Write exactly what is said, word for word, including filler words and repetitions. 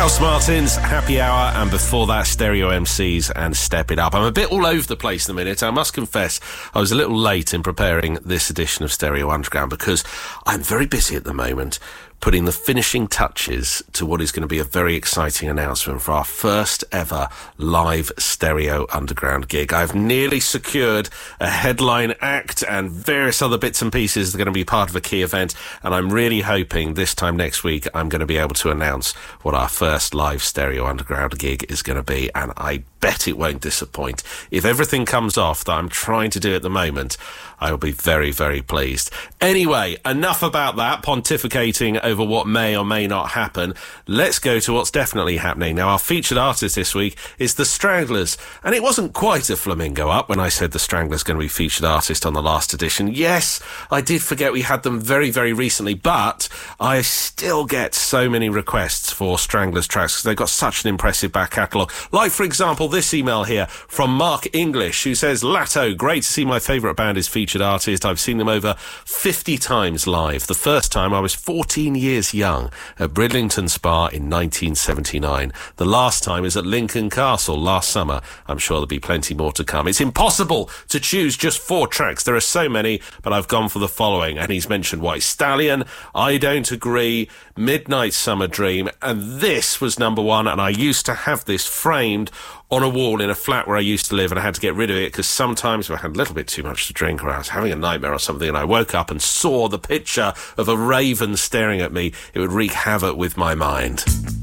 House Martins, Happy Hour, and before that, Stereo M Cs and Step It Up. I'm a bit all over the place in a minute. I must confess, I was a little late in preparing this edition of Stereo Underground because I'm very busy at the moment putting the finishing touches to what is going to be a very exciting announcement for our first ever live Stereo Underground gig. I've nearly secured a headline act and various other bits and pieces that are going to be part of a key event, and I'm really hoping this time next week I'm going to be able to announce what our first live Stereo Underground gig is going to be, and I bet it won't disappoint. If everything comes off that I'm trying to do at the moment, I will be very, very pleased. Anyway, enough about that, pontificating over what may or may not happen. Let's go to what's definitely happening. Now, our featured artist this week is The Stranglers, and it wasn't quite a flamingo up when I said The Stranglers going to be featured artist on the last edition. Yes, I did forget we had them very, very recently, but I still get so many requests for Stranglers tracks because they've got such an impressive back catalogue. Like, for example, this email here from Mark English, who says, Latto, great to see my favourite band is featured artist. I've seen them over fifty times live. The first time I was fourteen years young at Bridlington Spa in nineteen seventy-nine. The last time is at Lincoln Castle last summer. I'm sure there'll be plenty more to come. It's impossible to choose just four tracks. There are so many, but I've gone for the following. And he's mentioned White Stallion, I Don't Agree, Midnight Summer Dream, and this was number one, and I used to have this framed on a wall in a flat where I used to live, and I had to get rid of it because sometimes if I had a little bit too much to drink or I was having a nightmare or something and I woke up and saw the picture of a raven staring at me, it would wreak havoc with my mind.